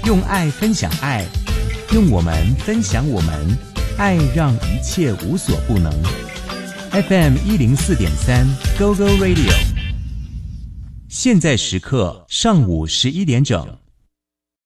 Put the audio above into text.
用爱分享爱，用我们分享我们，爱让一切无所不能。FM 104.3 Go Go Radio， 现在时刻上午11点整。